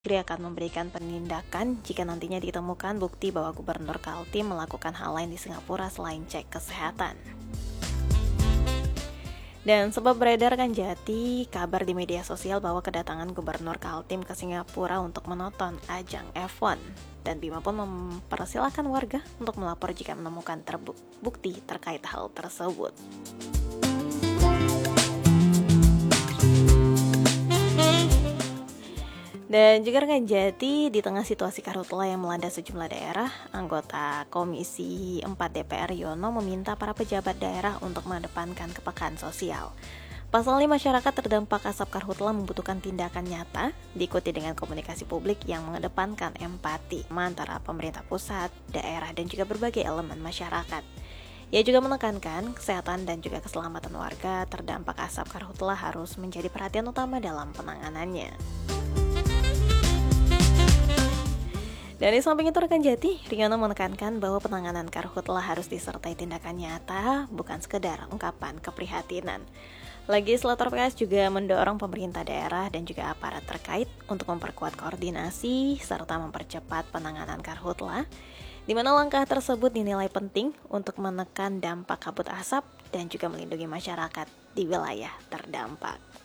Negeri akan memberikan penindakan jika nantinya ditemukan bukti bahwa Gubernur Kaltim melakukan hal lain di Singapura selain cek kesehatan. Dan sebab beredar kan Jati kabar di media sosial bahwa kedatangan Gubernur Kaltim ke Singapura untuk menonton ajang F1. Dan Bima pun mempersilahkan warga untuk melapor jika menemukan bukti terkait hal tersebut. Dan juga rekan Jati, di tengah situasi karhutla yang melanda sejumlah daerah, anggota Komisi 4 DPR Yono meminta para pejabat daerah untuk mengedepankan kepekaan sosial. Pasalnya masyarakat terdampak asap karhutla membutuhkan tindakan nyata, diikuti dengan komunikasi publik yang mengedepankan empati antara pemerintah pusat, daerah, dan juga berbagai elemen masyarakat. Ia juga menekankan kesehatan dan juga keselamatan warga terdampak asap karhutla harus menjadi perhatian utama dalam penanganannya. Dari samping itu rekan Jati, Riono menekankan bahwa penanganan karhutla harus disertai tindakan nyata, bukan sekedar ungkapan keprihatinan. Legislator PKS juga mendorong pemerintah daerah dan juga aparat terkait untuk memperkuat koordinasi serta mempercepat penanganan karhutla, di mana langkah tersebut dinilai penting untuk menekan dampak kabut asap dan juga melindungi masyarakat di wilayah terdampak.